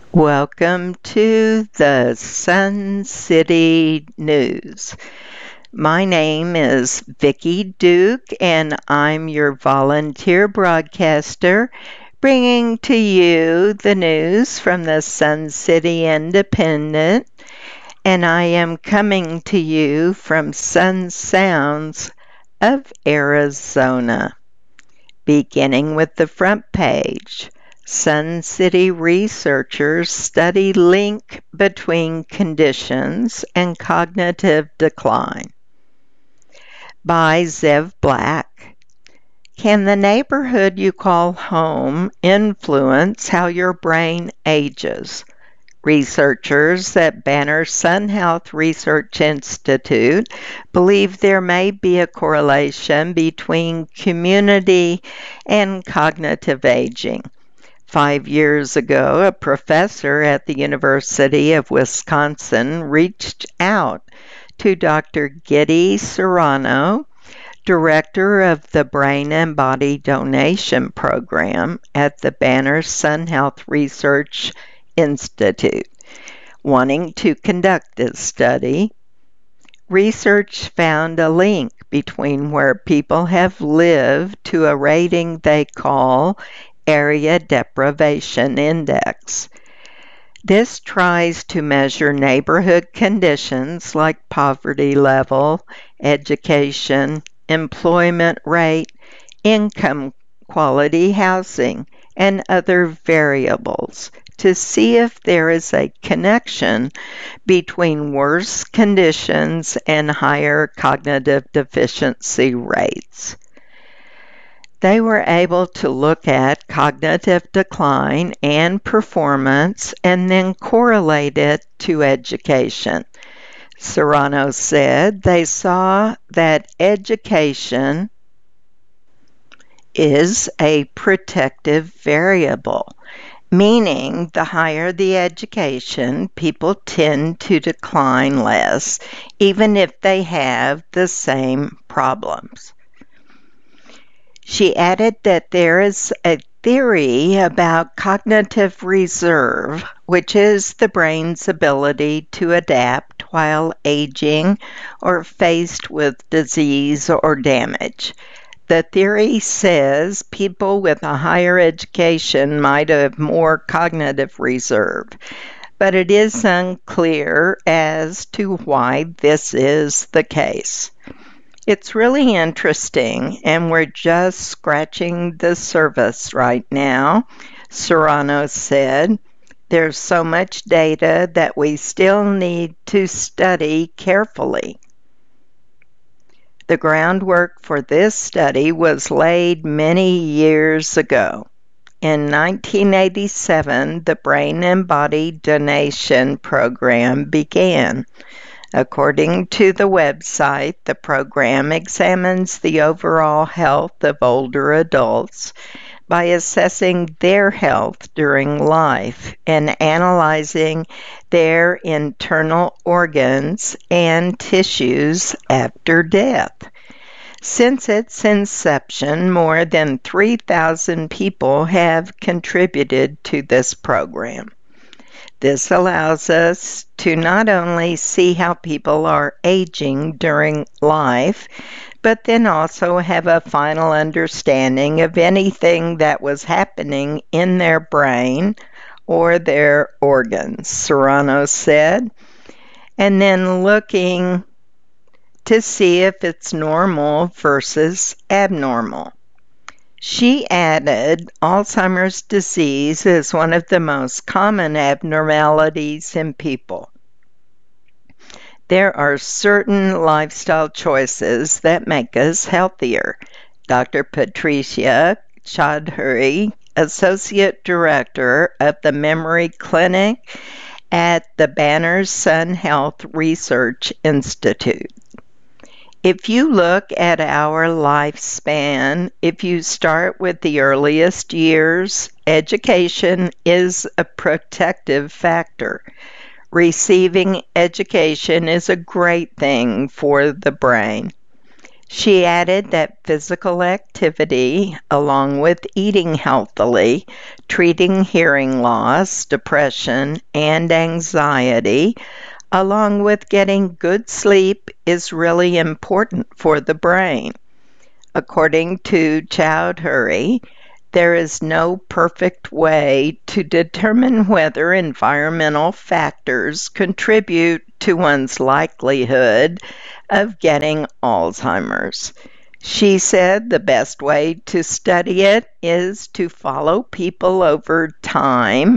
Welcome to the Sun City News. My name is Vicki Duke, and I'm your volunteer broadcaster, bringing to you the news from the Sun City Independent, and I am coming to you from Sun Sounds of Arizona. Beginning with the front page, Sun City researchers study link between conditions and cognitive decline. By Zev Black. Can the neighborhood you call home influence how your brain ages? Researchers at Banner Sun Health Research Institute believe there may be a correlation between community and cognitive aging. 5 years ago, a professor at the University of Wisconsin reached out to Dr. Giddy Serrano, director of the Brain and Body Donation Program at the Banner Sun Health Research Institute, wanting to conduct this study. Research found a link between where people have lived to a rating they call Area Deprivation Index. This tries to measure neighborhood conditions like poverty level, education, employment rate, income quality housing, and other variables to see if there is a connection between worse conditions and higher cognitive deficiency rates. They were able to look at cognitive decline and performance and then correlate it to education. Serrano said they saw that education is a protective variable, meaning the higher the education, people tend to decline less, even if they have the same problems. She added that there is a theory about cognitive reserve, which is the brain's ability to adapt while aging or faced with disease or damage. The theory says people with a higher education might have more cognitive reserve, but it is unclear as to why this is the case. It's really interesting, and we're just scratching the surface right now, Serrano said. There's so much data that we still need to study carefully. The groundwork for this study was laid many years ago. In 1987, the Brain and Body Donation Program began. According to the website, the program examines the overall health of older adults by assessing their health during life and analyzing their internal organs and tissues after death. Since its inception, more than 3,000 people have contributed to this program. This allows us to not only see how people are aging during life, but then also have a final understanding of anything that was happening in their brain or their organs, Serrano said, and then looking to see if it's normal versus abnormal. She added, Alzheimer's disease is one of the most common abnormalities in people. There are certain lifestyle choices that make us healthier. Dr. Patricia Chaudhuri, Associate Director of the Memory Clinic at the Banner Sun Health Research Institute. If you look at our lifespan, if you start with the earliest years, education is a protective factor. Receiving education is a great thing for the brain. She added that physical activity, along with eating healthily, treating hearing loss, depression, and anxiety, along with getting good sleep, is really important for the brain. According to Chowdhury, there is no perfect way to determine whether environmental factors contribute to one's likelihood of getting Alzheimer's. She said the best way to study it is to follow people over time